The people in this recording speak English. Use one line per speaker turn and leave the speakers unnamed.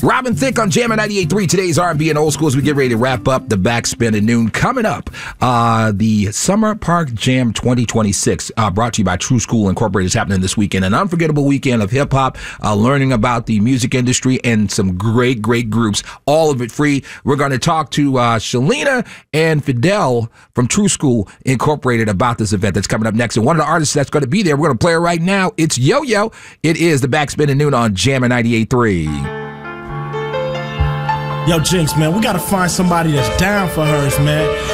Robin Thicke on Jammin' 98.3. Today's R&B and old school as we get ready to wrap up the Backspin at noon. Coming up, the Summer Park Jam 2026, brought to you by True School Incorporated, is happening this weekend. An unforgettable weekend of hip-hop, learning about the music industry and some great groups, all of it free. We're going to talk to Shalina and Fidel from True School Incorporated about this event that's coming up next. And one of the artists that's going to be there, we're going to play her right now. It's Yo-Yo. It is the Backspin at noon on Jammin' 98.3.
Yo, Jinx, man, we gotta find somebody that's down for hers, man.